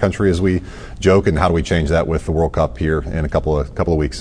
country, as we joke, and how do we change that with the World Cup here in a couple of weeks.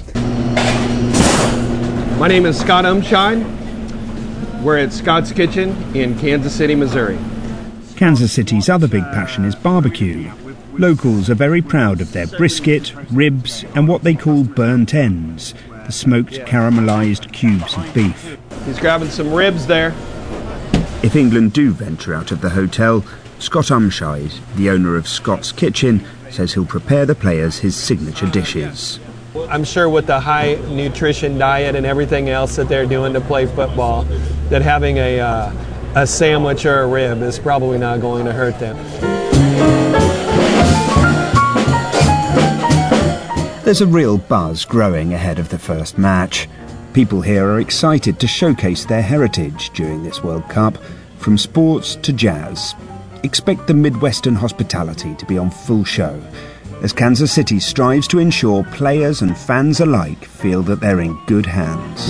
My name is Scott Umshine. We're at Scott's Kitchen in Kansas City, Missouri. Kansas City's other big passion is barbecue. Locals are very proud of their brisket, ribs and what they call burnt ends, the smoked caramelised cubes of beef. He's grabbing some ribs there. If England do venture out of the hotel, Scott Umshide, the owner of Scott's Kitchen, says he'll prepare the players his signature dishes. I'm sure with the high nutrition diet and everything else that they're doing to play football, that having a sandwich or a rib is probably not going to hurt them. There's a real buzz growing ahead of the first match. People here are excited to showcase their heritage during this World Cup, from sports to jazz. Expect the Midwestern hospitality to be on full show, as Kansas City strives to ensure players and fans alike feel that they're in good hands.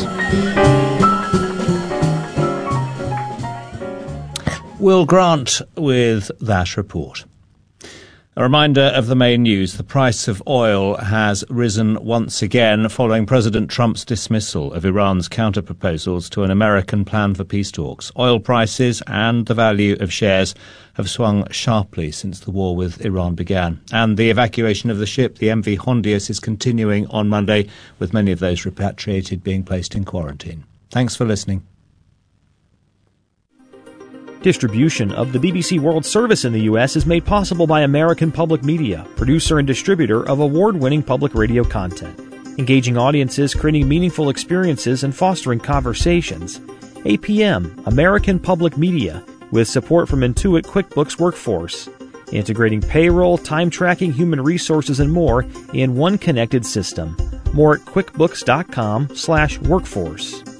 Will Grant with that report. A reminder of the main news. The price of oil has risen once again following President Trump's dismissal of Iran's counter-proposals to an American plan for peace talks. Oil prices and the value of shares have swung sharply since the war with Iran began. And the evacuation of the ship, the MV Hondius, is continuing on Monday, with many of those repatriated being placed in quarantine. Thanks for listening. Distribution of the BBC World Service in the U.S. is made possible by American Public Media, producer and distributor of award-winning public radio content. Engaging audiences, creating meaningful experiences, and fostering conversations. APM, American Public Media, with support from Intuit QuickBooks Workforce. Integrating payroll, time tracking, human resources, and more in one connected system. More at quickbooks.com/workforce.